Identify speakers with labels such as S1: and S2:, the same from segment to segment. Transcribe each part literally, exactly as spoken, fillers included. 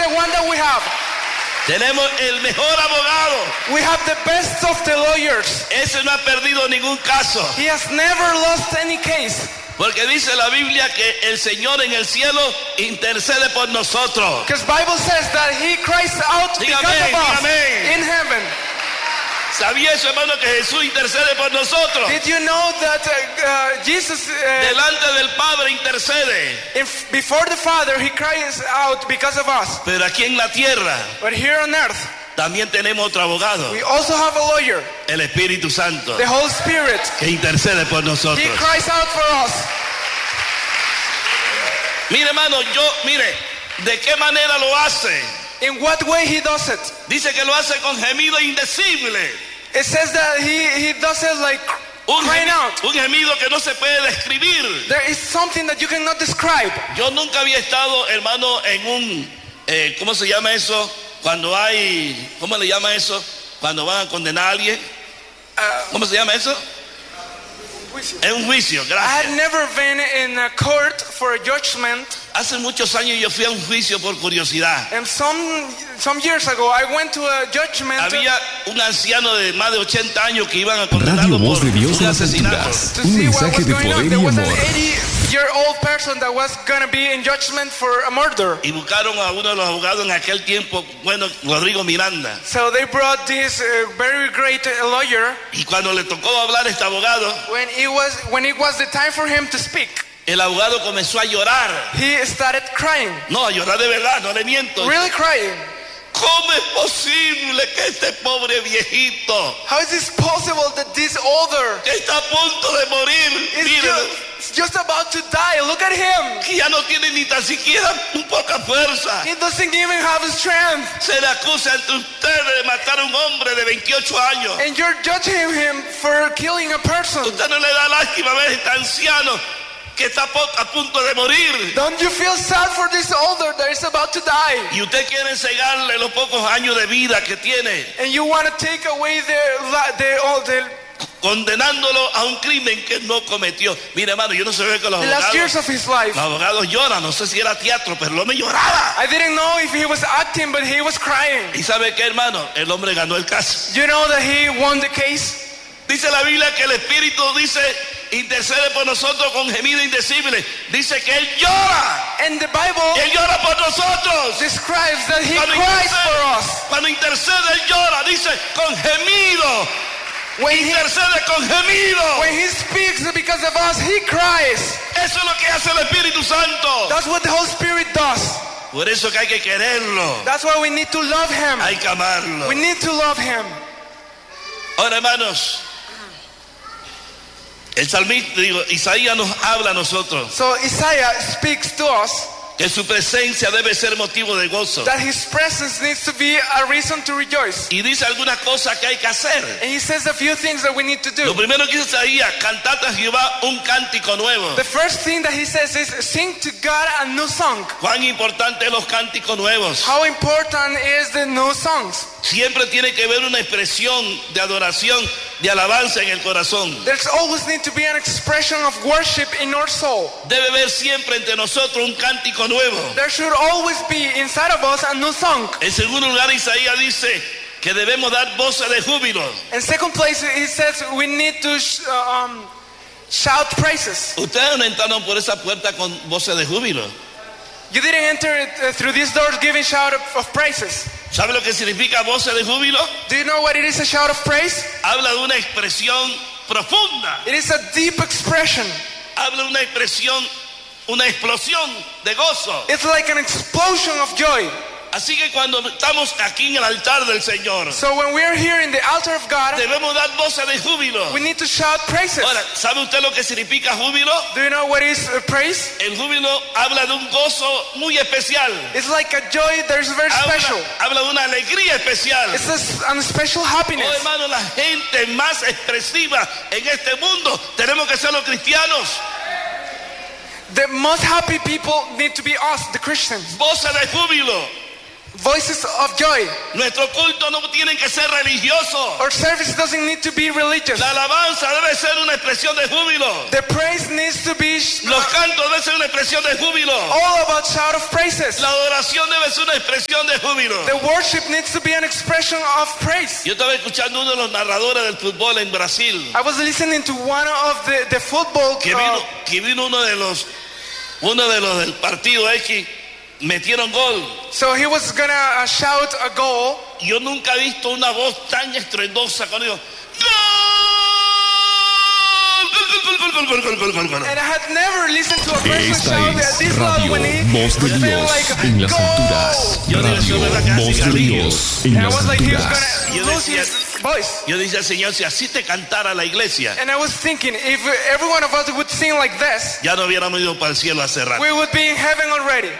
S1: the one that we have.
S2: Tenemos el mejor abogado.
S1: We have the best of the lawyers.
S2: Ese no ha perdido ningún caso.
S1: He has never lost any case.
S2: Porque dice la Biblia que el Señor en el cielo intercede por nosotros.
S1: Because Bible says that he cries out
S2: Diga
S1: because
S2: amén,
S1: of us
S2: diga amén.
S1: in heaven.
S2: ¿Sabía eso, hermano, que Jesús intercede por nosotros?
S1: Did you know that uh, uh, Jesus, uh,
S2: Delante del Padre intercede.
S1: if, before the Father, he cries out because of us.
S2: Pero aquí en la tierra
S1: But here on earth,
S2: también tenemos otro abogado,
S1: we also have a lawyer,
S2: el Espíritu Santo,
S1: the Holy Spirit.
S2: que intercede por nosotros.
S1: He cries out for us.
S2: Mire, hermano, yo, mire, ¿de qué manera lo hace?
S1: In what way he does it?
S2: Dice que lo hace con gemido indecible.
S1: It says that he, he does it like
S2: Un,
S1: crying
S2: gemi-
S1: out.
S2: un gemido que no se puede describir.
S1: There is something that you cannot describe.
S2: Yo nunca había estado, hermano, en un, eh, ¿cómo se llama eso? Cuando hay, ¿cómo le llama eso? Cuando van a condenar a alguien. ¿Cómo se llama eso? En un juicio,
S1: I
S2: gracias.
S1: had never been in a court for a judgment,
S2: Hace muchos años yo fui a un juicio por curiosidad.
S1: and some some years ago I went to a judgment
S2: Había un anciano de más de ochenta años que iban a
S3: Radio
S2: condenarlo
S3: Voz
S2: por
S3: de Dios
S2: un
S3: en las
S2: asesinato.
S3: alturas.
S1: to
S3: Un
S1: see what
S3: mensaje
S1: was
S3: de
S1: going on.
S3: poder y
S1: There was an
S3: amor.
S1: eighty-year-old person that was going to be in judgment for a murder.
S2: Y buscaron a uno de los abogados en aquel tiempo, bueno, Rodrigo Miranda.
S1: So they brought this uh, very great uh, lawyer.
S2: Y cuando le tocó hablar a este abogado,
S1: When it was when it was the time for him to speak,
S2: el abogado comenzó a llorar.
S1: he started crying,
S2: No, a llorar de verdad, no le miento.
S1: really crying.
S2: ¿Cómo es posible que este pobre viejito
S1: How is this possible that this older
S2: que está a punto de morir,
S1: is
S2: mire,
S1: just, just about to die? Look at him.
S2: que ya no tiene ni tan siquiera un poca fuerza,
S1: He doesn't even have strength.
S2: se le acusa ante ustedes de matar a un hombre de veintiocho años?
S1: And you're judging him for killing a person.
S2: Usted no le da lástima ver a este anciano que está a po- a punto de morir.
S1: Don't you feel sad for this older that is about to die?
S2: Y usted quiere cegarle los pocos años de vida que tiene,
S1: And you want to take away the, la- the, oh, the,
S2: condenándolo a un crimen que no cometió. Mire, hermano, yo no sé ver que los
S1: the last years
S2: abogados,
S1: of his life.
S2: los abogados lloran. No sé si era teatro, pero el hombre lloraba.
S1: I didn't know if he was acting, but he was crying.
S2: ¿Y sabe qué, hermano? El hombre ganó el caso.
S1: You know that he won the case?
S2: Dice la Biblia que el Espíritu dice, intercede por nosotros con gemido indecible. Dice que Él llora.
S1: And the Bible
S2: Él llora por nosotros.
S1: describes that he
S2: Cuando
S1: cries for
S2: intercede,
S1: us.
S2: cuando intercede, Él llora. Dice, con gemido.
S1: When he,
S2: Intercede con gemido.
S1: when he speaks because of us, he cries.
S2: Eso es lo que hace el Espíritu Santo.
S1: That's what the Holy Spirit does.
S2: Por eso que hay que quererlo.
S1: That's why we need to love him.
S2: Hay que amarlo.
S1: We need to love him.
S2: Ahora, hermanos, el salmista, digo, Isaías nos habla a nosotros
S1: So Isaiah speaks to us
S2: que su presencia debe ser motivo de gozo.
S1: that his presence needs to be a reason to rejoice.
S2: Y dice algunas cosas que hay que hacer.
S1: And he says a few things that we need to
S2: Lo
S1: do.
S2: primero que dice Isaías, cantad a Jehová un cántico nuevo.
S1: The first thing that he says is sing to God a new song.
S2: Cuán importante los cánticos nuevos.
S1: How important is the new songs?
S2: Siempre tiene que haber una expresión de adoración, de alabanza en el corazón.
S1: There's always need to be an expression of worship in our soul.
S2: Debe haber siempre entre nosotros un cántico nuevo.
S1: There should always be inside of us a new song.
S2: En segundo lugar, Isaías dice que debemos dar voces de júbilo.
S1: In second place, he says we need to sh- uh, um, shout praises.
S2: Ustedes no entraron por esa puerta con voces de júbilo.
S1: You didn't enter it, uh, through these doors giving shout of, of praises.
S2: ¿Sabe lo que significa voces de júbilo?
S1: Do you know what it is, a shout of praise?
S2: Habla de una expresión profunda.
S1: It is a deep expression.
S2: Habla de una expresión, una explosión de gozo.
S1: It's like an explosion of joy.
S2: Así que cuando estamos aquí en el altar del Señor,
S1: So when we're here in the altar of God,
S2: debemos dar voces de júbilo.
S1: we need to shout praises.
S2: Ahora, ¿sabe usted lo que significa júbilo?
S1: Do you know what is uh, praise?
S2: El júbilo habla de un gozo muy especial.
S1: It's like a joy that is very
S2: Habla,
S1: special.
S2: habla de una alegría especial.
S1: It's a, s- a special
S2: Oh,
S1: happiness.
S2: hermano, la gente más expresiva en este mundo tenemos que ser los cristianos.
S1: The most happy people need to be us, the Christians.
S2: Voces de júbilo.
S1: voices of joy.
S2: Nuestro culto no tiene que ser religioso.
S1: Our service doesn't need to be religious.
S2: La alabanza debe ser una expresión de júbilo.
S1: The praise needs to be
S2: Los cantos deben ser una expresión de júbilo.
S1: all about shout of praises.
S2: La adoración debe ser una expresión de júbilo.
S1: The worship needs to be an expression of praise.
S2: Yo estaba escuchando uno de los narradores del fútbol en Brasil,
S1: I was listening to one of the, the football
S2: que
S1: uh,
S2: vino, que vino uno de los uno de los del partido X, metieron gol.
S1: so he was gonna uh, shout a goal.
S2: Yo nunca he visto una voz tan estruendosa cuando digo gol, gol, gol, gol, gol, gol, gol, gol.
S1: And I had never listened to a person
S3: Esta
S1: shout
S3: es
S1: this loud
S3: Radio
S1: when he
S3: Voz de
S1: was
S3: Dios
S1: like,
S3: en las
S1: "Goal!"
S3: alturas.
S2: Yo digo,
S3: Radio
S2: eso es verdad,
S3: Voz de
S2: casi
S3: Dios en
S1: And I
S3: las
S1: was like, he was
S3: alturas.
S1: gonna
S2: Yo
S1: lose
S2: decía-
S1: his voice.
S2: Yo decía, Señor, si así te cantara la iglesia,
S1: And I was thinking, if every one of us would sing like this,
S2: ya no hubiéramos ido para el cielo hace rato.
S1: we would be in heaven already.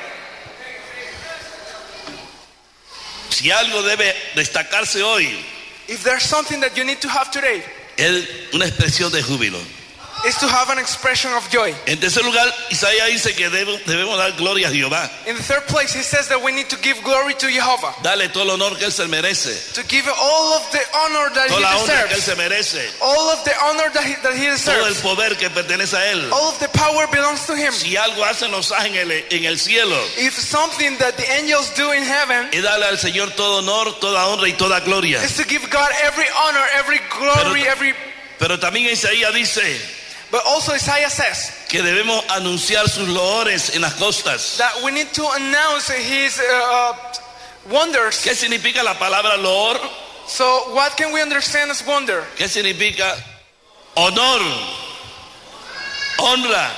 S2: Si algo debe destacarse hoy,
S1: If there's something that you need to have today,
S2: es una expresión de júbilo.
S1: is to have an expression of joy.
S2: En tercer lugar, Isaías dice que debe- debemos dar gloria a Jehová.
S1: In the third place, he says that we need to give glory to Jehovah,
S2: Dale todo el honor que Él se merece,
S1: to give all of the honor that
S2: toda la
S1: he
S2: honra que Él
S1: deserves,
S2: se merece,
S1: all of the honor that he, that he
S2: todo el
S1: deserves,
S2: poder que pertenece a Él.
S1: all of the power belongs to him.
S2: Si algo hacen los ángeles en el cielo,
S1: If something that the angels do in heaven
S2: es darle al Señor todo honor, toda honra y toda gloria.
S1: is to give God every honor, every glory,
S2: Pero-
S1: every.
S2: Pero también Isaías dice
S1: But also Isaiah says
S2: que debemos anunciar sus loores en las costas.
S1: that we need to announce his uh, wonders.
S2: ¿Qué significa la palabra loor?
S1: So what can we understand as wonder?
S2: ¿Qué significa honor? Honra.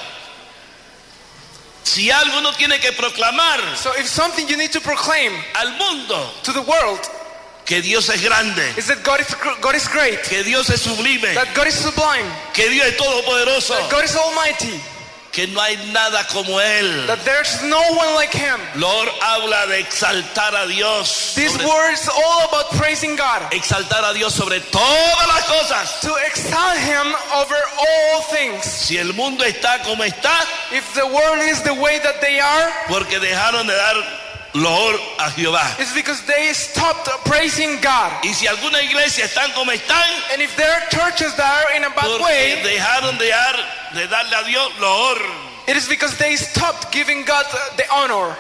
S2: Si algo uno tiene que proclamar
S1: So if something you need to proclaim
S2: al mundo
S1: to the world
S2: que Dios es grande,
S1: is that God is God is great,
S2: que Dios es sublime,
S1: that God is sublime,
S2: que Dios es todopoderoso,
S1: that God is almighty,
S2: que no hay nada como Él.
S1: that there's no one like him.
S2: Lord habla de exaltar a Dios.
S1: This
S2: sobre-
S1: word is all about praising God,
S2: exaltar a Dios sobre todas las cosas.
S1: to exalt him over all things.
S2: Si el mundo está como está,
S1: If the world is the way that they are,
S2: porque dejaron de dar loor a Jehová.
S1: it's because they stopped praising God.
S2: Y si alguna iglesia están como están,
S1: And if there are churches that are in a bad
S2: porque
S1: way,
S2: dejaron de, dar, de darle a Dios loor.
S1: it is because they stopped giving God the honor.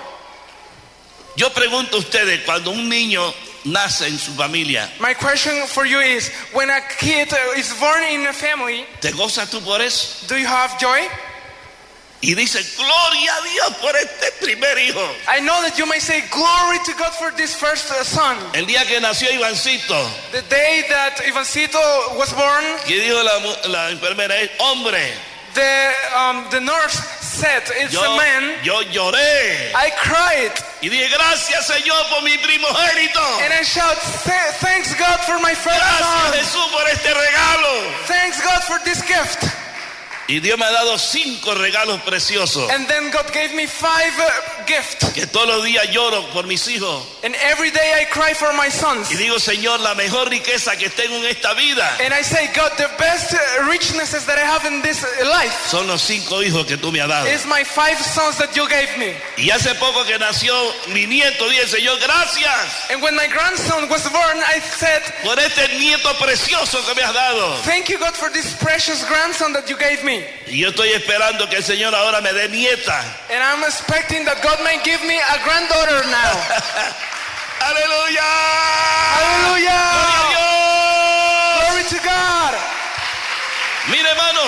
S2: Yo pregunto a ustedes, cuando un niño nace en su familia,
S1: My question for you is, when a kid uh, is born in a family,
S2: ¿te gozas tú por eso?
S1: do you have joy?
S2: Y dice, gloria a Dios por este primer hijo.
S1: I know that you may say, glory to God for this first uh, son.
S2: El día que nació Ivancito,
S1: The day that Ivancito was born,
S2: que dijo la, mu- la enfermera, es hombre.
S1: the, um, the nurse said, it's
S2: Yo,
S1: a man.
S2: yo lloré.
S1: I cried
S2: Y dije, gracias Señor por mi primogénito.
S1: and I shout, "Th- thanks God for my first
S2: Gracias
S1: son.
S2: Jesús por este regalo.
S1: Thanks God for this gift.
S2: Y Dios me ha dado cinco regalos preciosos.
S1: And then God gave me five uh, gifts.
S2: Que todos los días lloro por mis hijos.
S1: And every day I cry for my sons.
S2: Y digo, Señor, la mejor riqueza que tengo en esta vida
S1: And I say, God, the best uh, richnesses that I have in this uh, life
S2: son los cinco hijos que tú me has dado.
S1: is my five sons that you gave me.
S2: Y hace poco que nació mi nieto, dije, Señor, gracias
S1: And when my grandson was born, I said,
S2: por este nieto precioso que me has dado.
S1: thank you, God, for this precious grandson that you gave me.
S2: Y yo estoy esperando que el Señor ahora me dé nieta.
S1: And I'm expecting that God may give me a granddaughter now.
S2: ¡Aleluya!
S1: Hallelujah!
S2: ¡Gloria a
S1: Glory to God.
S2: Dios! Mire, hermano,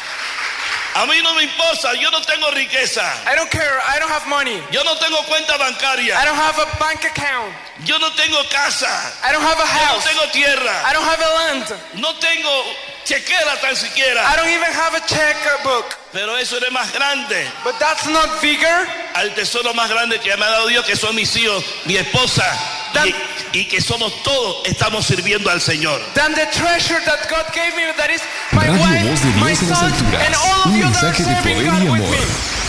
S2: a mí no me importa, yo no tengo riqueza.
S1: I don't care. I don't have money.
S2: Yo no tengo cuenta bancaria.
S1: I don't have a bank account.
S2: Yo no tengo casa.
S1: I don't have a
S2: Yo no
S1: house.
S2: tengo tierra.
S1: I don't have a land.
S2: No tengo chequera tan siquiera.
S1: I don't even have a checkbook.
S2: Pero eso no es más grande
S1: But that's not bigger
S2: al tesoro más grande que me ha dado Dios, que son mis hijos, mi esposa, y, y que somos todos, estamos sirviendo al Señor.
S1: than the treasure that God gave me, that is my
S3: Radio
S1: wife,
S3: Voz de
S1: my
S3: Dios en las
S1: son,
S3: alturas.
S1: and all of
S3: Un
S1: you that are
S3: mensaje de
S1: serving
S3: poder
S1: God
S3: y
S1: with
S3: amor.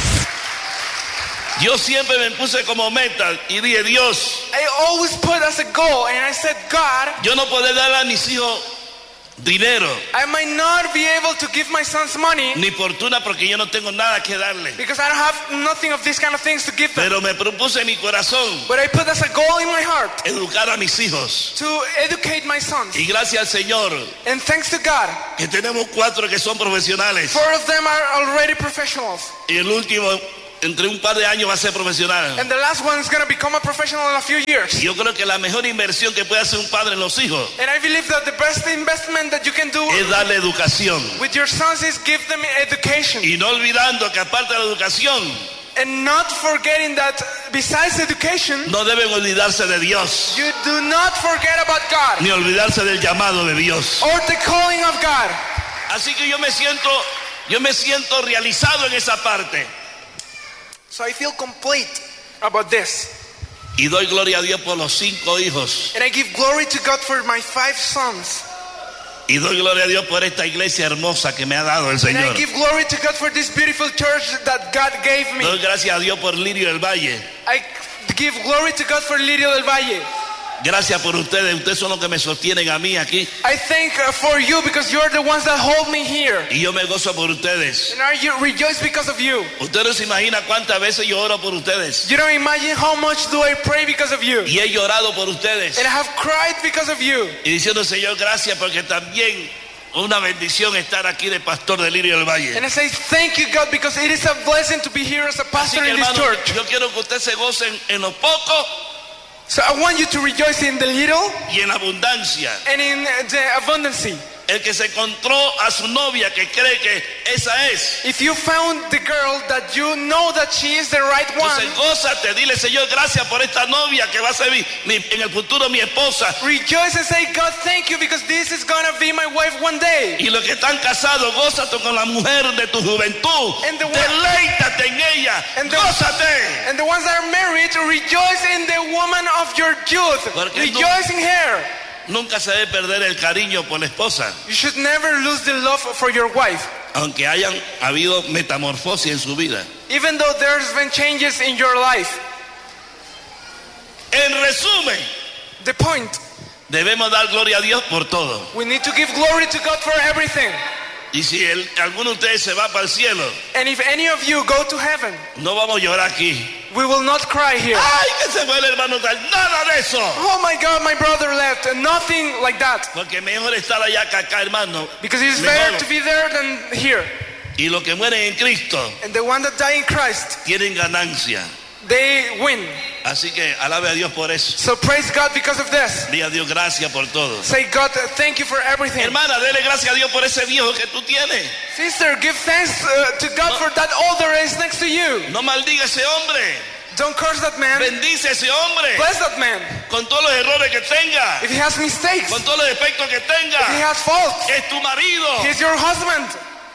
S1: me.
S2: Yo siempre me puse como meta y dije, Dios,
S1: I always put as a goal, and I said, God,
S2: yo no puedo darle a mis hijos dinero,
S1: I might not be able to give my sons money
S2: ni fortuna porque yo no tengo nada que darle.
S1: because I don't have nothing of these kind of things to give them.
S2: Pero me propuse en mi corazón
S1: But I put as a goal in my heart
S2: educar a mis hijos.
S1: to educate my sons.
S2: Y gracias al Señor
S1: And thanks to God,
S2: que tenemos cuatro que son profesionales.
S1: four of them are already professionals.
S2: Y el último, entre un par de años, va a ser profesional.
S1: And the last one is going to become a professional in a few years.
S2: Y yo creo que la mejor inversión que puede hacer un padre en los hijos
S1: And I believe that the best investment that you can do
S2: es darle educación.
S1: with your sons is give them education.
S2: Y no olvidando que aparte de la educación,
S1: And not forgetting that besides education,
S2: no deben olvidarse de Dios,
S1: you do not forget about God
S2: ni olvidarse del llamado de Dios.
S1: or the calling of God.
S2: Así que yo me siento, yo me siento realizado en esa parte.
S1: So I feel complete about this.
S2: Y doy gloria a Dios por los cinco hijos.
S1: And I give glory to God for my five sons.
S2: Y doy gloria a Dios por esta iglesia hermosa que me ha dado el
S1: And I
S2: Señor.
S1: give glory to God for this beautiful church that God gave me.
S2: Doy gracias a Dios por Lirio del Valle.
S1: I give glory to God for Lirio del Valle.
S2: Gracias por ustedes. Ustedes son los que me sostienen a mí aquí.
S1: I thank uh, for you because you're the ones that hold me here.
S2: Y yo me gozo por ustedes.
S1: And I rejoice because of you.
S2: Ustedes no se imaginan cuántas veces yo oro por ustedes.
S1: You don't imagine how much do I pray because of you.
S2: Y he llorado por ustedes.
S1: And I have cried because of you.
S2: Y diciendo, Señor, gracias porque también una bendición estar aquí de pastor de Lirio del Valle.
S1: And I say thank you God because it is a blessing to be here as a
S2: Así
S1: pastor
S2: que,
S1: in this
S2: hermano,
S1: church.
S2: yo quiero que ustedes se gocen en lo poco
S1: So I want you to rejoice in the little
S2: y en la abundancia.
S1: and in the abundancy.
S2: El que se encontró a su novia que cree que esa es.
S1: If you found the girl that you know that she is the right one,
S2: Entonces gózate, dile, Señor, gracias por esta novia que va a ser mi, mi, en el futuro mi esposa.
S1: rejoice and say, God, thank you because this is going to be my wife one day.
S2: Y los que están casados, gózate con la mujer de tu juventud.
S1: And the one-
S2: Deleítate en ella.
S1: And the-
S2: Gózate.
S1: And the ones that are married, rejoice in the woman of your youth.
S2: Porque no-
S1: Rejoice in her.
S2: Nunca se debe perder el cariño por la esposa,
S1: You should never lose the love for your wife.
S2: aunque hayan habido metamorfosis en su vida.
S1: Even though there's been changes in your life.
S2: En resumen,
S1: The point,
S2: debemos dar gloria a Dios por todo.
S1: we need to give glory to God for everything.
S2: Y si el- alguno de ustedes se va para el cielo,
S1: And if any of you go to heaven,
S2: no vamos a llorar aquí.
S1: we will not cry here.
S2: ¡Ay, que se fue el hermano tal! Nada de eso.
S1: Oh my God, my brother left. And nothing like that.
S2: Porque mejor estar allá que acá, hermano.
S1: Because it's
S2: Mejor.
S1: better to be there than here.
S2: Y los que mueren en Cristo
S1: And the one that die in Christ,
S2: tienen ganancia.
S1: they win.
S2: Así que alabe a Dios por eso.
S1: So praise God because of this.
S2: Diga a Dios gracias por todo.
S1: Say, God, thank you for everything.
S2: Hermana, dele gracias a Dios por ese viejo que tú tienes.
S1: Sister, give thanks uh, to God for that older is next to you.
S2: No maldiga a ese hombre.
S1: Don't curse that man.
S2: Bendice a ese hombre.
S1: Bless that man.
S2: Con todos los errores que tenga.
S1: If he has mistakes,
S2: Con todos los defectos que
S1: if he
S2: tenga.
S1: has faults,
S2: Es tu marido.
S1: he's your husband.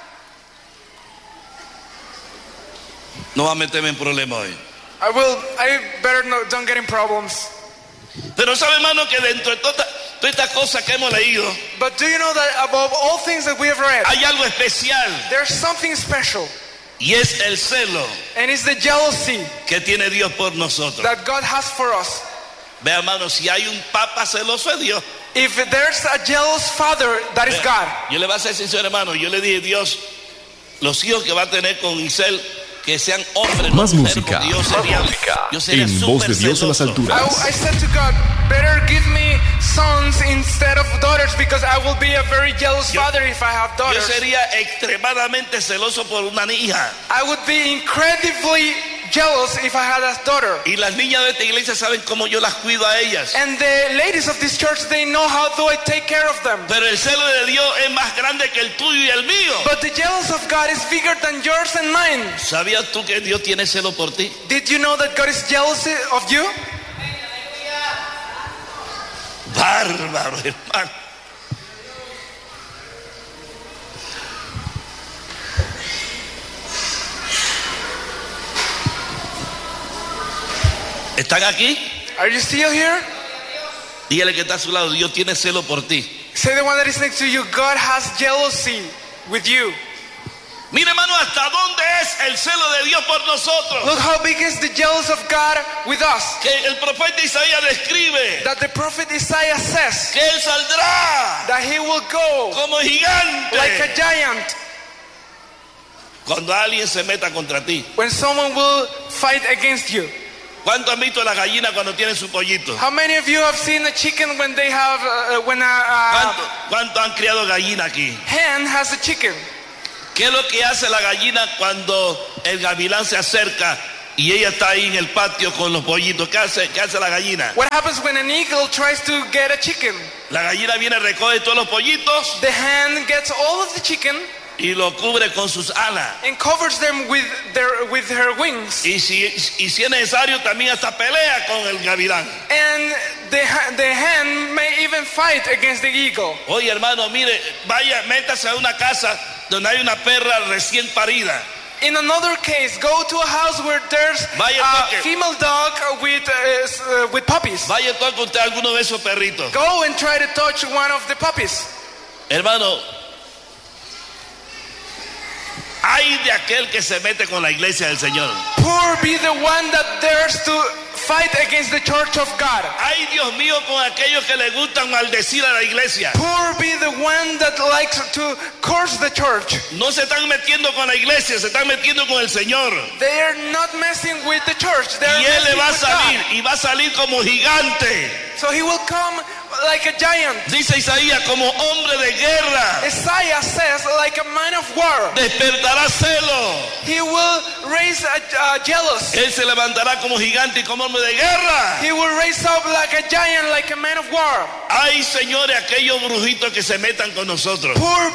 S2: No va a meterme en problemas hoy.
S1: I will, I better no, don't get in problems.
S2: Pero sabe, hermano, que dentro de todas toda estas cosas que hemos leído,
S1: But do you know that above all things that we have read,
S2: hay algo especial.
S1: there's something special.
S2: Y es el celo
S1: And it's the jealousy
S2: que tiene Dios por nosotros.
S1: that God has for us.
S2: Ve, hermano, si hay un papa celoso es Dios.
S1: If there's a jealous father, that is God.
S2: Yo le voy a ser sincero, hermano. Yo le dije, Dios, los hijos que va a tener con Isel, que sean hombres, no
S3: Más
S2: mujeres,
S3: música,
S2: porque yo
S3: más
S2: sería,
S3: música.
S2: yo sería
S3: En voz de
S2: súper
S3: Dios en las
S2: celoso.
S3: alturas.
S1: I, I said to God, better give me sons instead of daughters because I will be a very jealous
S2: Yo-
S1: father if I have
S2: Yo
S1: daughters.
S2: sería extremadamente celoso por una hija.
S1: I would be incredibly jealous if I had a daughter.
S2: Y las niñas de esta iglesia saben cómo yo las cuido a ellas.
S1: And the ladies of this church, they know how do I take care of them.
S2: Pero el celo de Dios es más grande que el tuyo y el mío.
S1: But the jealous of God is bigger than yours and mine.
S2: ¿Sabías tú que Dios tiene celo por ti?
S1: Did you know that God is jealous of you?
S2: Bárbaro, hermano. ¿Están aquí?
S1: Are you still here?
S2: Dígale que está a su lado, Dios tiene celo por ti.
S1: Say the one that is next to you, God has jealousy with you.
S2: Mire, hermano, hasta dónde es el celo de Dios por nosotros.
S1: Look how big is the jealous of God with us.
S2: Que el profeta Isaías describe
S1: That the prophet Isaiah says
S2: que él saldrá
S1: that he will go
S2: como gigante
S1: like a giant
S2: cuando alguien se meta contra ti.
S1: when someone will fight against you.
S2: ¿Cuánto han visto la gallina cuando tiene su pollito?
S1: How many of you have seen a chicken when they have uh, when a,
S2: ¿Cuánto,
S1: a
S2: cuánto han criado gallina aquí?
S1: hen has a chicken?
S2: ¿Qué es lo que hace la gallina cuando el gavilán se acerca y ella está ahí en el patio con los pollitos? ¿Qué hace, qué hace la gallina?
S1: What happens when an eagle tries to get a chicken?
S2: La gallina viene, recoge todos los pollitos
S1: The hen gets all of the chicken
S2: y lo cubre con sus alas.
S1: and covers them with their with her wings.
S2: Y si, y si es necesario, también hasta pelea con el gavilán.
S1: And the ha- the hen may even fight against the eagle.
S2: Oye, hermano, mire, vaya, métase a una casa donde hay una perra recién parida.
S1: In another case, go to a house where there's
S2: Vaya
S1: a
S2: toque.
S1: female dog with uh, s- uh, with puppies.
S2: Vaya, toque usted a alguno de esos perritos.
S1: Go and try to touch one of the puppies.
S2: Hermano, hay de aquel que se mete con la iglesia del Señor.
S1: Poor be the one that dares to fight against the church of God.
S2: Ay, Dios mío, con aquellos que le gustan maldecir a la iglesia.
S1: Poor be the one that likes to curse the church.
S2: No se están metiendo con la iglesia, se están metiendo con el Señor.
S1: They are not messing with the church. They are
S2: Y Él le
S1: messing
S2: va a
S1: with
S2: salir,
S1: God.
S2: y va a salir como gigante.
S1: So he will come like a giant.
S2: Dice Isaías, como hombre de guerra.
S1: Isaiah says, like a man of war.
S2: Despertará celo.
S1: He will raise a, a jealous.
S2: Él se levantará como gigante y como hombre de guerra.
S1: He will raise up like a giant, like a man of war.
S2: Ay, señores, aquellos brujitos que se metan con nosotros.
S1: Poor